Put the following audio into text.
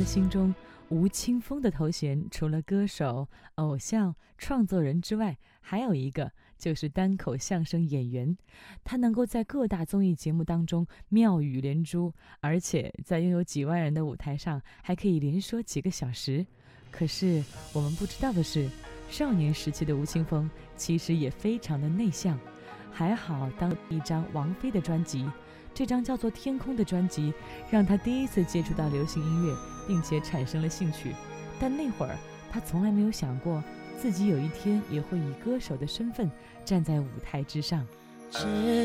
的心中，吴青峰的头衔除了歌手、偶像、创作人之外，还有一个就是单口相声演员。他能够在各大综艺节目当中妙语连珠，而且在拥有几万人的舞台上还可以连说几个小时。可是我们不知道的是，少年时期的吴青峰其实也非常的内向。还好当一张王菲的专辑，这张叫做《天空》的专辑让他第一次接触到流行音乐，并且产生了兴趣。但那会儿他从来没有想过自己有一天也会以歌手的身份站在舞台之上。